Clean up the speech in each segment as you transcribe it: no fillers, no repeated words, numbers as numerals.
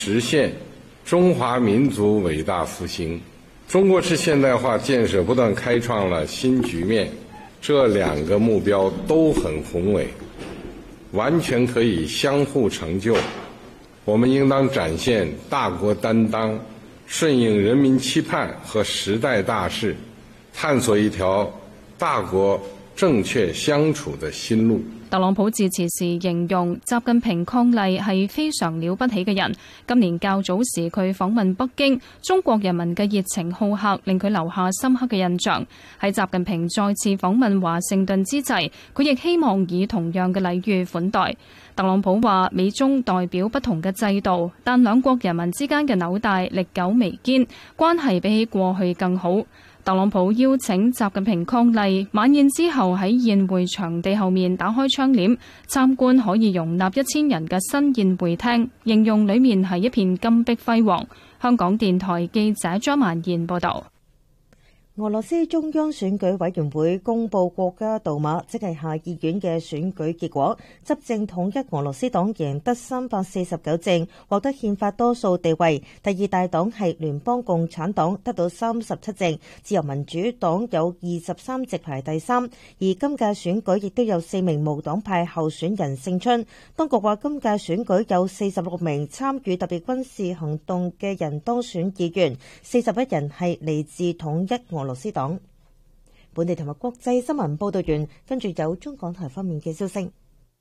實現中華民族偉大復興。中國式現代化建設不斷開創了新局面，這兩個目標都很宏偉，完全可以相互成就。我們應當展現大國擔當，順應人民期盼和時代大勢，探索一條大國正確相處的新路。 特朗普致辭時形容習近平伉儷係非常了不起嘅人。今年較早時佢訪問北京，中國人民嘅熱情好客令佢留下深刻嘅印象。喺習近平再次訪問華盛頓之際，佢亦希望以同樣嘅禮遇款待。特朗普話：美中代表不同嘅制度，但兩國人民之間嘅紐帶歷久彌堅，關係比起過去更好。特朗普邀請習近平伉儷，晚宴之後喺宴會場地後面打開窗簾，參觀可以容納1000人嘅新宴會廳，形容裡面係一片金碧輝煌。香港電台記者張曼燕報導。 俄羅斯中央選舉委員會公布國家杜馬，即係下議院嘅選舉結果，執政統一俄羅斯黨贏得349席，獲得憲法多數地位。第二大黨係聯邦共產黨，得到37席，自由民主黨有23席排第三。而今屆選舉亦都有4名無黨派候選人勝出。當局話今屆選舉有46名參與特別軍事行動嘅人當選議員，41人係嚟自統一俄羅斯黨。本地同埋國際新聞報道完，跟住有中港台方面嘅消息。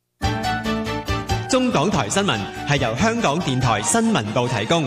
中港台新聞係由香港電台新聞部提供。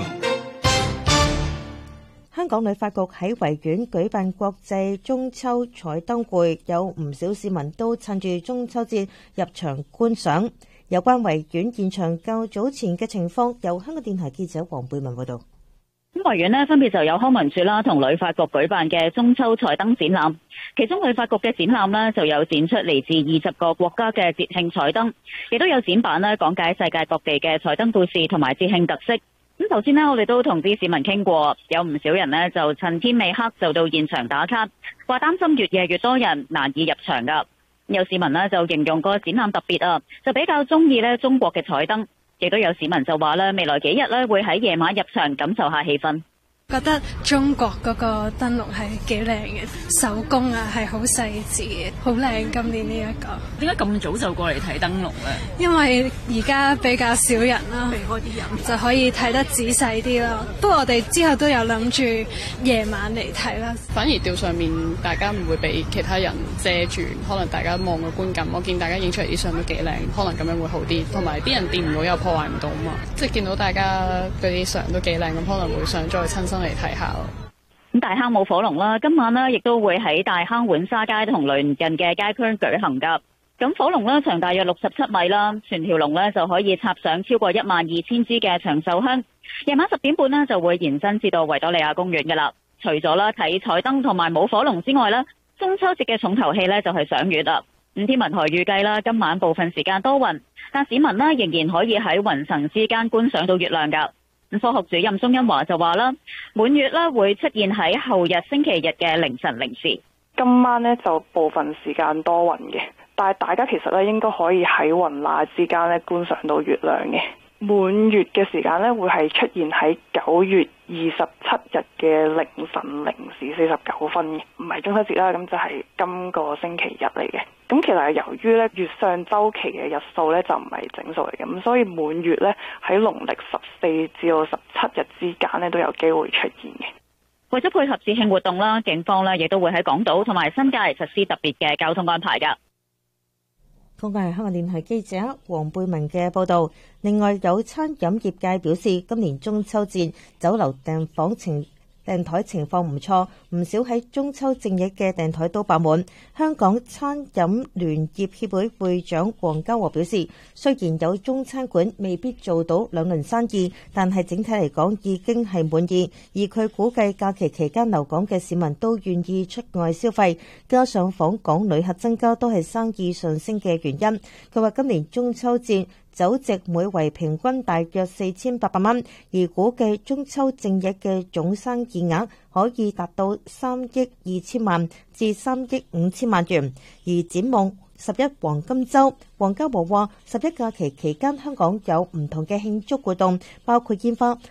香港旅發局喺維園舉辦國際中秋彩燈會，有唔少市民都趁住中秋節入場觀賞。有關維園現場較早前嘅情況，由香港電台記者黃貝文報道。 咁維園呢，分別就有康文署啦同旅發局舉辦嘅中秋彩燈展覽，其中旅發局嘅展覽呢，就有展出嚟自20個國家嘅節慶彩燈，亦都有展板呢講解世界各地嘅彩燈故事同埋節慶特色。咁頭先呢，我哋都同啲市民傾過，有唔少人呢就趁天未黑就到現場打卡，話擔心越夜越多人難以入場㗎。有市民呢就形容個展覽特別啊，就比較中意呢中國嘅彩燈。亦都有市民就話咧，未來幾日咧會喺夜晚入場感受下氣氛。 覺得中國嗰個燈籠係幾靚嘅，手工啊係好細緻嘅，好靚。今年呢一個點解咁早就過嚟睇燈籠咧？ 因為而家比較少人啦，避開啲人就可以睇得仔細啲咯。不過我哋之後都有諗住夜晚嚟睇啦。 反而吊上面大家唔會俾其他人遮住，可能大家望個觀感。我見大家影出嚟啲相都幾靚，可能咁樣會好啲。同埋啲人掂唔到又破壞唔到嘛，即係見到大家嗰啲相都幾靚，咁可能會想再親身嚟睇下咯。 咁大坑舞火龍啦，今晚呢亦都會喺大坑浣沙街同鄰近嘅街區舉行噶。咁火龍呢長大約67米啦，全條龍呢就可以插上超過12000支嘅長壽香。夜晚10點半呢就會延伸至到維多利亞公園噶啦。除咗啦睇彩燈同埋舞火龍之外呢，中秋節嘅重頭戲呢就係賞月啦。天文台預計啦，今晚部分時間多雲，但市民呢仍然可以喺雲層之間觀賞到月亮噶。科學主任鍾恩華就話啦，滿月咧會出現喺後日星期日嘅凌晨0時。 今晚呢就部分時間多雲嘅，但係大家其實咧應該可以喺雲罅之間咧觀賞到月亮嘅。滿月嘅時間咧會係出現喺9月27日嘅凌晨0時49分嘅，唔係中秋節啦，咁就係今個星期日嚟嘅。咁其實係由於咧月相週期嘅日數咧就唔係整數嚟嘅，咁所以滿月咧喺農曆14至到17日之間咧都有機會出現嘅。 為咗配合節慶活動啦，警方咧亦都會喺港島同埋新界實施特別嘅交通安排㗎。 嗰個係香港電台記者黃貝文嘅報導。另外有餐飲業界表示，今年中秋節酒樓訂台情況唔錯，唔少喺中秋正日嘅訂台都爆滿。香港餐飲聯業協會會長黃家和表示，雖然有中餐館未必做到兩輪生意，但係整體嚟講已經係滿意。而佢估計假期期間留港嘅市民都願意出外消費，加上訪港旅客增加都係生意上升嘅原因。佢話今年中秋節酒席每圍平均大約4800蚊，而估計中秋正日嘅總生意額可以達到3億2千萬至3億5千萬元。而展望 11黃金週。黃家和話，11假期期間香港有唔同嘅慶祝活動，包括煙花、